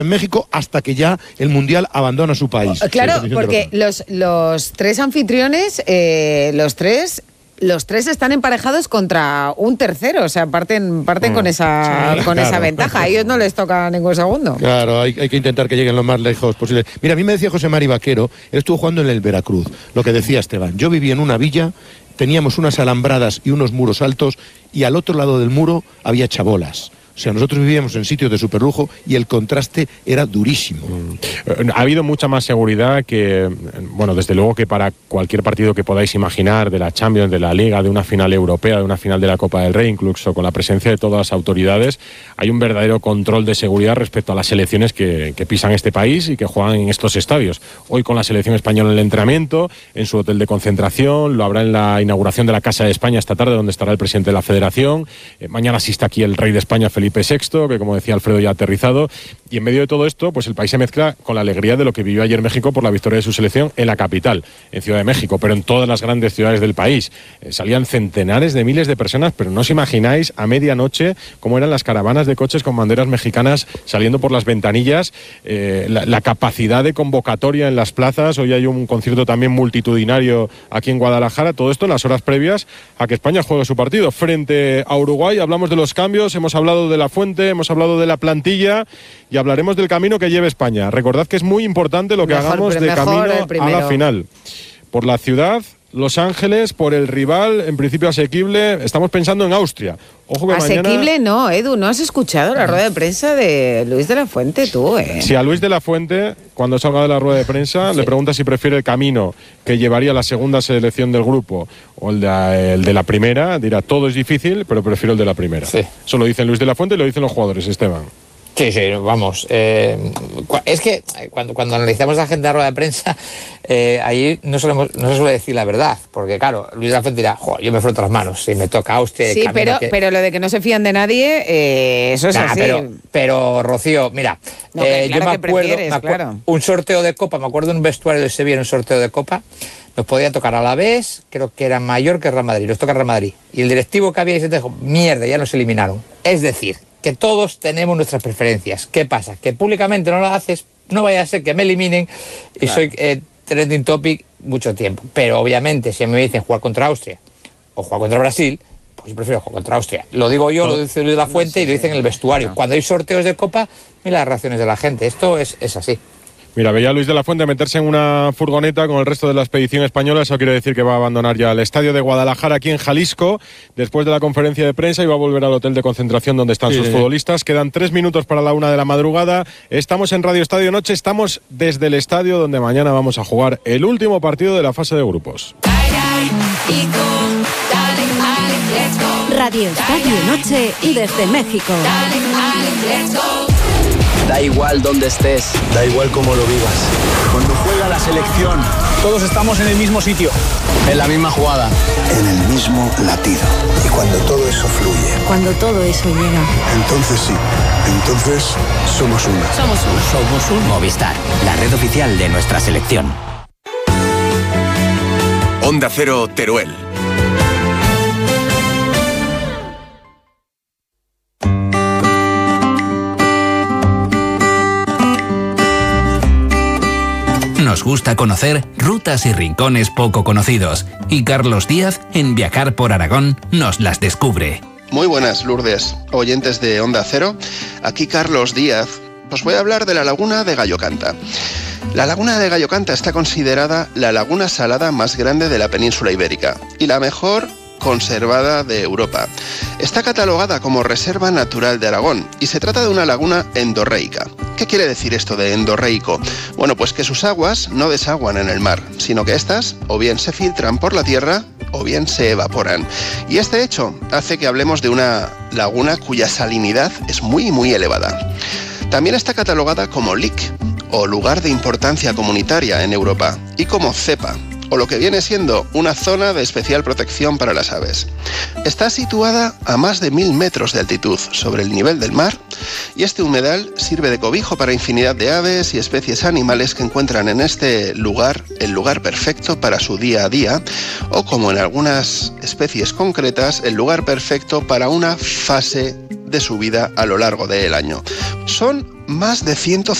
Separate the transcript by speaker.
Speaker 1: en México hasta que ya el Mundial abandona su país.
Speaker 2: Claro, porque los tres anfitriones, los tres están emparejados contra un tercero, o sea, parten con esa ventaja. A ellos no les toca ningún segundo.
Speaker 1: Claro, hay que intentar que lleguen lo más lejos posible. Mira, a mí me decía José Mari Vaquero, él estuvo jugando en el Veracruz, lo que decía Esteban. Yo vivía en una villa, teníamos unas alambradas y unos muros altos, y al otro lado del muro había chabolas. O sea, nosotros vivíamos en sitios de superlujo y el contraste era durísimo.
Speaker 3: Ha habido mucha más seguridad que, bueno, desde luego que para cualquier partido que podáis imaginar, de la Champions, de la Liga, de una final europea, de una final de la Copa del Rey, incluso con la presencia de todas las autoridades, hay un verdadero control de seguridad respecto a las selecciones que pisan este país y que juegan en estos estadios. Hoy con la selección española en el entrenamiento, en su hotel de concentración, lo habrá en la inauguración de la Casa de España esta tarde, donde estará el presidente de la Federación. Mañana asiste aquí el rey de España, Felipe VI, que como decía Alfredo ya ha aterrizado, y en medio de todo esto pues el país se mezcla con la alegría de lo que vivió ayer México por la victoria de su selección en la capital, en Ciudad de México, pero en todas las grandes ciudades del país. Salían centenares de miles de personas, pero no os imagináis a medianoche cómo eran las caravanas de coches con banderas mexicanas saliendo por las ventanillas, la capacidad de convocatoria en las plazas. Hoy hay un concierto también multitudinario aquí en Guadalajara, todo esto en las horas previas a que España juegue su partido frente a Uruguay. Hablamos de los cambios, hemos hablado de la fuente, hemos hablado de la plantilla y hablaremos del camino que lleve España. Recordad que es muy importante lo que hagamos de camino a la final. Por la ciudad, Los Ángeles, por el rival, en principio asequible, estamos pensando en Austria. Ojo que
Speaker 2: asequible
Speaker 3: mañana...
Speaker 2: no, Edu, ¿no has escuchado la rueda de prensa de Luis de la Fuente tú?
Speaker 3: Si a Luis de la Fuente, cuando salga de la rueda de prensa, le pregunta si prefiere el camino que llevaría la segunda selección del grupo o el de la primera, dirá, todo es difícil, pero prefiero el de la primera. Sí. Eso lo dicen Luis de la Fuente y lo dicen los jugadores, Esteban.
Speaker 4: Sí, vamos. Es que cuando analizamos la agenda de rueda de prensa, ahí no se suele decir la verdad, porque claro, Luis de la Fuente dirá, yo me froto las manos si me toca Austria.
Speaker 2: Sí, pero lo de que no se fían de nadie, eso es así.
Speaker 4: Pero Rocío, mira, yo me acuerdo, un sorteo de Copa, me acuerdo en un vestuario de Sevilla, en un sorteo de Copa, nos podía tocar a la vez, creo que era Mallorca y Real Madrid, nos toca Real Madrid. Y el directivo que había ahí se dijo, mierda, ya nos eliminaron. Es decir, que todos tenemos nuestras preferencias. ¿Qué pasa? Que públicamente no lo haces, no vaya a ser que me eliminen y soy trending topic mucho tiempo. Pero obviamente, si me dicen jugar contra Austria o jugar contra Brasil, pues yo prefiero jugar contra Austria. Lo digo yo, lo dice Luis de la Fuente y lo dicen en el vestuario. Cuando hay sorteos de Copa, mira las reacciones de la gente. Esto es así.
Speaker 3: Mira, veía a Luis de la Fuente meterse en una furgoneta con el resto de la expedición española. Eso quiere decir que va a abandonar ya el estadio de Guadalajara aquí en Jalisco después de la conferencia de prensa y va a volver al hotel de concentración donde están sus futbolistas. Quedan 3 minutos para la 1 de la madrugada. Estamos en Radio Estadio Noche, estamos desde el estadio donde mañana vamos a jugar el último partido de la fase de grupos.
Speaker 5: Radio Estadio Noche desde México.
Speaker 6: Da igual dónde estés, da igual cómo lo vivas. Cuando juega la selección, todos estamos en el mismo sitio, en la misma jugada,
Speaker 7: en el mismo latido. Y cuando todo eso fluye,
Speaker 5: cuando todo eso llega,
Speaker 7: entonces sí, entonces somos uno.
Speaker 8: Somos un Movistar, la red oficial de nuestra selección.
Speaker 9: Onda Cero, Teruel.
Speaker 8: Nos gusta conocer rutas y rincones poco conocidos, y Carlos Díaz, en Viajar por Aragón, nos las descubre.
Speaker 10: Muy buenas, Lourdes, oyentes de Onda Cero. Aquí Carlos Díaz. Os voy a hablar de la laguna de Gallocanta. La laguna de Gallocanta está considerada la laguna salada más grande de la península ibérica y la mejor conservada de Europa. Está catalogada como Reserva Natural de Aragón y se trata de una laguna endorreica. ¿Qué quiere decir esto de endorreico? Bueno, pues que sus aguas no desaguan en el mar, sino que éstas o bien se filtran por la tierra o bien se evaporan. Y este hecho hace que hablemos de una laguna cuya salinidad es muy elevada. También está catalogada como LIC, o lugar de importancia comunitaria en Europa, y como cepa, o lo que viene siendo una zona de especial protección para las aves. Está situada a más de 1000 metros de altitud sobre el nivel del mar y este humedal sirve de cobijo para infinidad de aves y especies animales que encuentran en este lugar el lugar perfecto para su día a día o, como en algunas especies concretas, el lugar perfecto para una fase de su vida a lo largo del año. Son más de 150